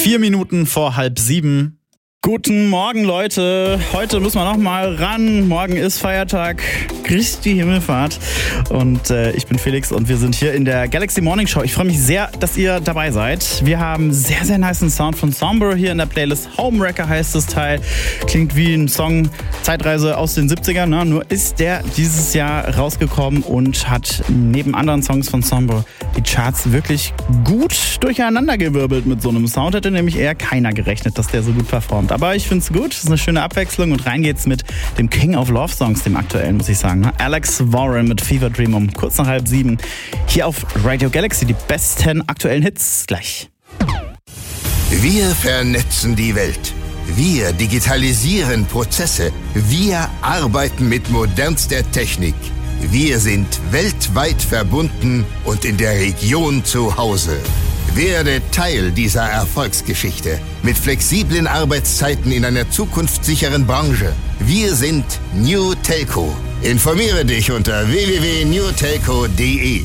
4 Minuten vor 6:30. Guten Morgen, Leute. Heute müssen wir noch mal ran. Morgen ist Feiertag, Christi Himmelfahrt. Und ich bin Felix und wir sind hier in der Galaxy Morning Show. Ich freue mich sehr, dass ihr dabei seid. Wir haben sehr, sehr nicen Sound von Sombra hier in der Playlist. Homewrecker heißt das Teil. Klingt wie ein Song Zeitreise aus den 70ern. Ne? Nur ist der dieses Jahr rausgekommen und hat neben anderen Songs von Sombra die Charts wirklich gut durcheinandergewirbelt mit so einem Sound. Hätte nämlich eher keiner gerechnet, dass der so gut performt. Aber ich finde es gut, es ist eine schöne Abwechslung und rein geht's mit dem King of Love Songs, dem aktuellen, muss ich sagen. Alex Warren mit Fever Dream um kurz nach 6:30. Hier auf Radio Galaxy die besten aktuellen Hits gleich. Wir vernetzen die Welt. Wir digitalisieren Prozesse. Wir arbeiten mit modernster Technik. Wir sind weltweit verbunden und in der Region zu Hause. Werde Teil dieser Erfolgsgeschichte mit flexiblen Arbeitszeiten in einer zukunftssicheren Branche. Wir sind New Telco. Informiere dich unter www.newtelco.de.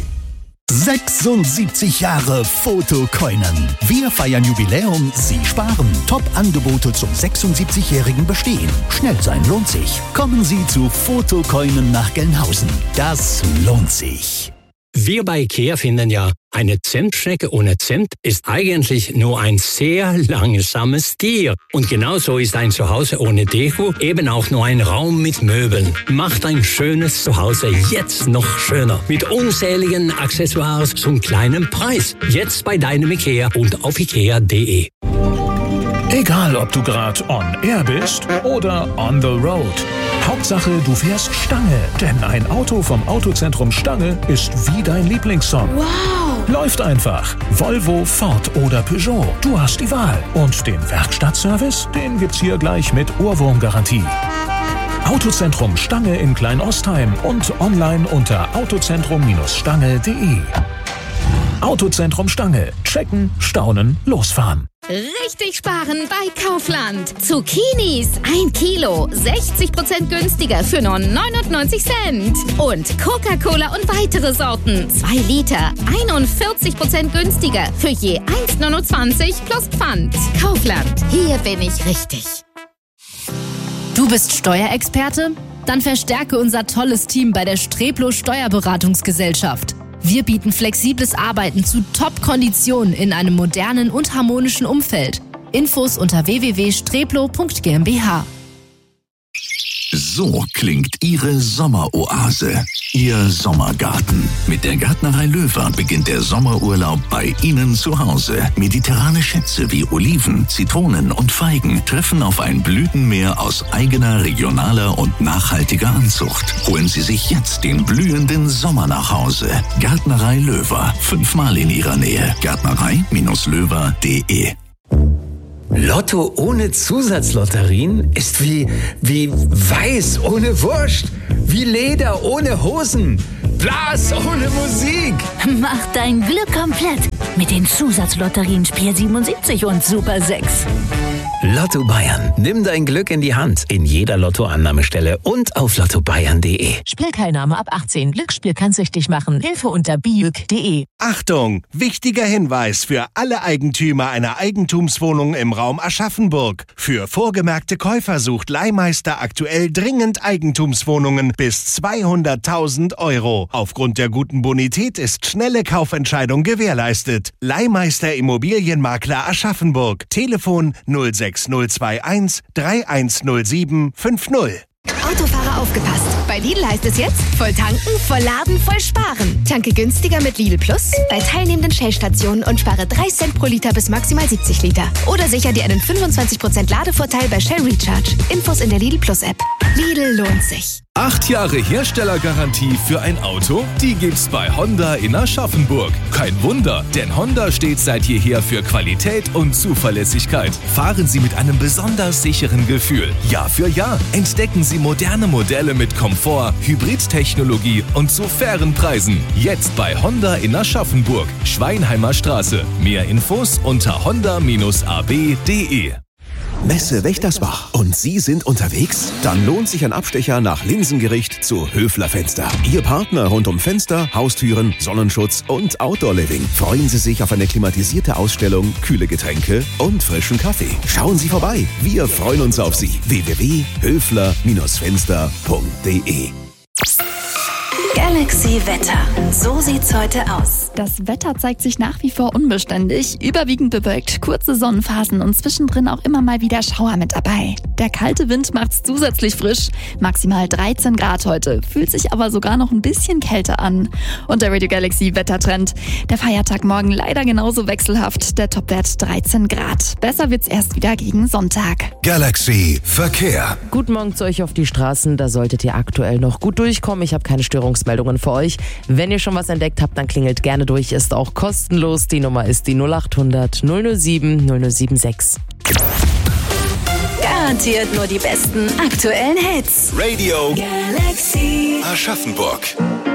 76 Jahre Fotokoinen. Wir feiern Jubiläum, Sie sparen. Top-Angebote zum 76-jährigen Bestehen. Schnell sein lohnt sich. Kommen Sie zu Fotokoinen nach Gelnhausen. Das lohnt sich. Wir bei IKEA finden ja, eine Zimtschnecke ohne Zimt ist eigentlich nur ein sehr langsames Tier. Und genauso ist ein Zuhause ohne Deko eben auch nur ein Raum mit Möbeln. Macht ein schönes Zuhause jetzt noch schöner. Mit unzähligen Accessoires zum kleinen Preis. Jetzt bei deinem IKEA und auf ikea.de. Egal, ob du gerade on air bist oder on the road. Hauptsache, du fährst Stange. Denn ein Auto vom Autozentrum Stange ist wie dein Lieblingssong. Wow! Läuft einfach. Volvo, Ford oder Peugeot. Du hast die Wahl. Und den Werkstattservice, den gibt's hier gleich mit Ohrwurmgarantie. Autozentrum Stange in Kleinostheim und online unter autozentrum-stange.de. Autozentrum Stange. Checken, staunen, losfahren. Richtig sparen bei Kaufland. Zucchinis 1 Kilo, 60% günstiger für nur 99 Cent. Und Coca-Cola und weitere Sorten, 2 Liter, 41% günstiger für je 1,29 plus Pfand. Kaufland, hier bin ich richtig. Du bist Steuerexperte? Dann verstärke unser tolles Team bei der Streplo Steuerberatungsgesellschaft. Wir bieten flexibles Arbeiten zu Top-Konditionen in einem modernen und harmonischen Umfeld. Infos unter www.streplo.gmbH. So klingt Ihre Sommeroase, Ihr Sommergarten. Mit der Gärtnerei Löwer beginnt der Sommerurlaub bei Ihnen zu Hause. Mediterrane Schätze wie Oliven, Zitronen und Feigen treffen auf ein Blütenmeer aus eigener, regionaler und nachhaltiger Anzucht. Holen Sie sich jetzt den blühenden Sommer nach Hause. Gärtnerei Löwer, 5-mal in Ihrer Nähe. Gärtnerei-löwer.de. Lotto ohne Zusatzlotterien ist wie Weiß ohne Wurst, wie Leder ohne Hosen, Blas ohne Musik. Mach dein Glück komplett mit den Zusatzlotterien Spiel 77 und Super 6. Lotto Bayern. Nimm dein Glück in die Hand. In jeder Lottoannahmestelle und auf lottobayern.de. Spielteilnahme ab 18. Glücksspiel kann süchtig machen. Hilfe unter biüg.de. Achtung! Wichtiger Hinweis für alle Eigentümer einer Eigentumswohnung im Raum Aschaffenburg. Für vorgemerkte Käufer sucht Leihmeister aktuell dringend Eigentumswohnungen bis 200.000 €. Aufgrund der guten Bonität ist schnelle Kaufentscheidung gewährleistet. Leihmeister Immobilienmakler Aschaffenburg. Telefon 06021 3107 50. Autofahrer aufgepasst. Bei Lidl heißt es jetzt, voll tanken, voll laden, voll sparen. Tanke günstiger mit Lidl Plus bei teilnehmenden Shell-Stationen und spare 3 Cent pro Liter bis maximal 70 Liter. Oder sicher dir einen 25% Ladevorteil bei Shell Recharge. Infos in der Lidl Plus App. Lidl lohnt sich. 8 Jahre Herstellergarantie für ein Auto, die gibt's bei Honda in Aschaffenburg. Kein Wunder, denn Honda steht seit jeher für Qualität und Zuverlässigkeit. Fahren Sie mit einem besonders sicheren Gefühl. Jahr für Jahr entdecken Sie moderne Modelle mit Komfort, Hybridtechnologie und zu fairen Preisen. Jetzt bei Honda in Aschaffenburg, Schweinheimer Straße. Mehr Infos unter honda-ab.de. Messe Wächtersbach und Sie sind unterwegs? Dann lohnt sich ein Abstecher nach Linsengericht zu Höfler Fenster. Ihr Partner rund um Fenster, Haustüren, Sonnenschutz und Outdoor-Living. Freuen Sie sich auf eine klimatisierte Ausstellung, kühle Getränke und frischen Kaffee. Schauen Sie vorbei. Wir freuen uns auf Sie. www.höfler-fenster.de Galaxy Wetter. So sieht's heute aus. Das Wetter zeigt sich nach wie vor unbeständig, überwiegend bewölkt, kurze Sonnenphasen und zwischendrin auch immer mal wieder Schauer mit dabei. Der kalte Wind macht's zusätzlich frisch, maximal 13 Grad heute, fühlt sich aber sogar noch ein bisschen kälter an. Und der Radio Galaxy Wettertrend. Der Feiertag morgen leider genauso wechselhaft, der Topwert 13 Grad. Besser wird's erst wieder gegen Sonntag. Galaxy Verkehr. Guten Morgen zu euch auf die Straßen, da solltet ihr aktuell noch gut durchkommen. Ich habe keine Störungsmeldungen für euch. Wenn ihr schon was entdeckt habt, dann klingelt gerne durch, ist auch kostenlos. Die Nummer ist die 0800 007 076. Garantiert nur die besten aktuellen Hits. Radio Galaxy Aschaffenburg.